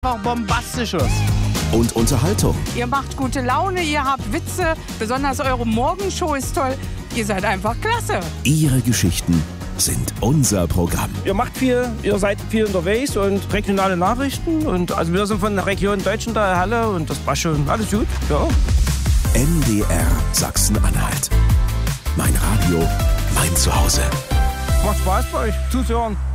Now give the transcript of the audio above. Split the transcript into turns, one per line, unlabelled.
Bombastisches.
Und Unterhaltung.
Ihr macht gute Laune, ihr habt Witze, besonders eure Morgenshow ist toll. Ihr seid einfach klasse.
Ihre Geschichten sind unser Programm.
Ihr macht viel, ihr seid viel unterwegs und regionale Nachrichten. Und also wir sind von der Region Deutschenthal, Halle und das war schon alles gut. Ja.
NDR Sachsen-Anhalt. Mein Radio, mein Zuhause.
Macht Spaß bei euch zuzuhören.